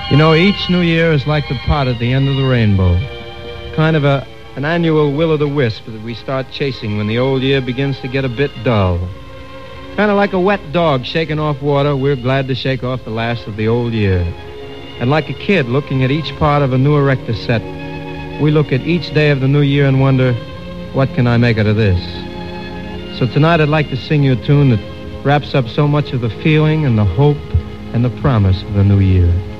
You know, each new year is like the pot at the end of the rainbow. Kind of an annual will-o'-the-wisp that we start chasing when the old year begins to get a bit dull. Kind of like a wet dog shaking off water, we're glad to shake off the last of the old year. And like a kid looking at each part of a new erector set, we look at each day of the new year and wonder, what can I make out of this? So tonight I'd like to sing you a tune that wraps up so much of the feeling and the hope and the promise of the new year.